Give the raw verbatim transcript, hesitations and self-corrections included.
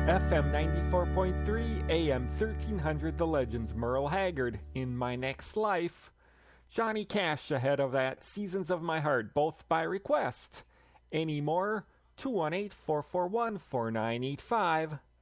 F M ninety-four point three, A M thirteen hundred, The Legends, Merle Haggard, In My Next Life. Johnny Cash ahead of that, Seasons of My Heart, both by request. Any more? two one eight, four four one, four nine eight five.